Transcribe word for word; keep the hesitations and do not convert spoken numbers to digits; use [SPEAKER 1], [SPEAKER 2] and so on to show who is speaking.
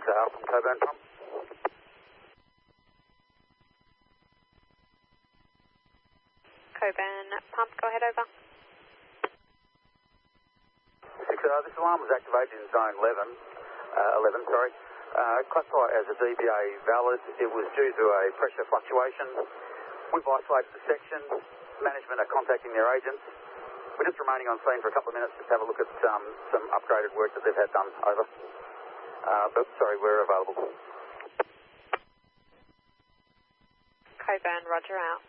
[SPEAKER 1] out from Coburn Pump.
[SPEAKER 2] Coburn Pump, go ahead, over.
[SPEAKER 1] Six, uh, this alarm was activated in zone eleven, uh, eleven, sorry. Uh, classified as a D B A valid. It was due to a pressure fluctuation. We've isolated the section. Management are contacting their agents. We're just remaining on scene for a couple of minutes just to have a look at um, some upgraded work that they've had done. Over. Uh, but sorry, we're available.
[SPEAKER 2] Coburn, roger out.